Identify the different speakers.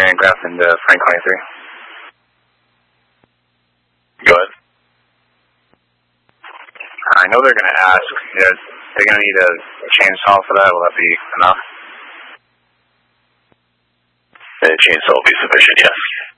Speaker 1: Marion Grafton to Frank 23.
Speaker 2: Go ahead.
Speaker 1: I know they're going to ask, they're going to need a chainsaw for that. Will that be enough?
Speaker 2: The chainsaw will be sufficient, yes.